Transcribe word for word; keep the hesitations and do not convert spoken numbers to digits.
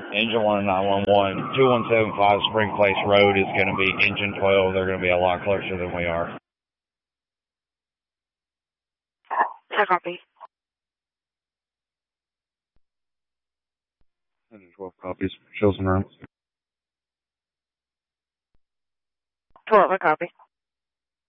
Engine one nine one one, two one seven five Spring Place Road is going to be engine twelve. They're going to be a lot closer than we are. I copy. twelve copies. Show some room. twelve, I copy.